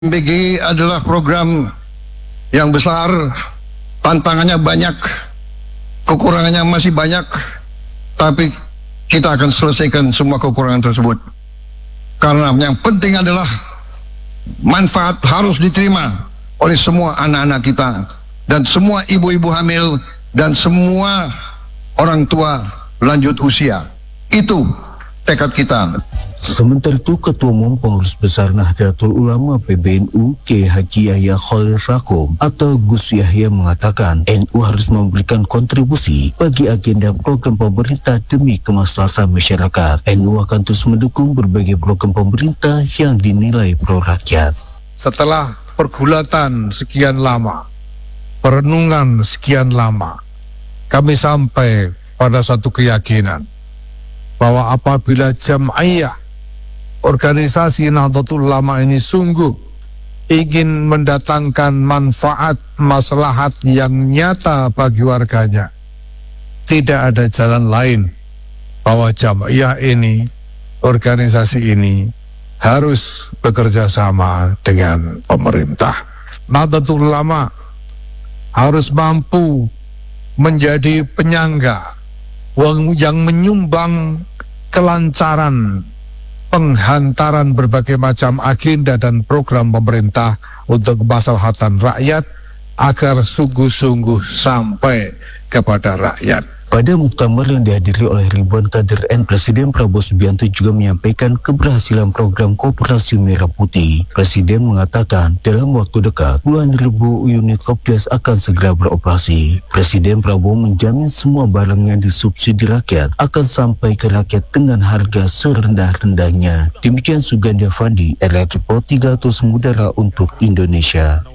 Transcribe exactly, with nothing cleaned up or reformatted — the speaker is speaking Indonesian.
M B G adalah program yang besar, tantangannya banyak, kekurangannya masih banyak, tapi kita akan selesaikan semua kekurangan tersebut. Karena yang penting adalah manfaat harus diterima oleh semua anak-anak kita dan semua ibu-ibu hamil dan semua orang tua lanjut usia. Itu tekad kita. Sementara itu, Ketua Umum Pengurus Besar Nahdlatul Ulama P B N U Kiai Haji Yahya Khalil Stakuf atau Gus Yahya mengatakan N U harus memberikan kontribusi bagi agenda program pemerintah demi kemaslahatan masyarakat. N U akan terus mendukung berbagai program pemerintah yang dinilai pro rakyat. Setelah pergulatan sekian lama, perenungan sekian lama, kami sampai pada satu keyakinan bahwa apabila jam'iyah organisasi Nahdlatul Ulama ini sungguh ingin mendatangkan manfaat maslahat yang nyata bagi warganya, tidak ada jalan lain bahwa jam'iyah ini, organisasi ini harus bekerja sama dengan pemerintah. Nahdlatul Ulama harus mampu menjadi penyangga yang menyumbang kelancaran penghantaran berbagai macam agenda dan program pemerintah untuk kemaslahatan rakyat agar sungguh-sungguh sampai kepada rakyat. Pada muktamar yang dihadiri oleh ribuan kader N, Presiden Prabowo Subianto juga menyampaikan keberhasilan program Koperasi Merah Putih. Presiden mengatakan dalam waktu dekat puluhan ribu unit Kopdar akan segera beroperasi. Presiden Prabowo menjamin semua barang yang disubsidi rakyat akan sampai ke rakyat dengan harga serendah-rendahnya. Demikian Suganda Fandi, R R Report tiga ratus Mudara untuk Indonesia.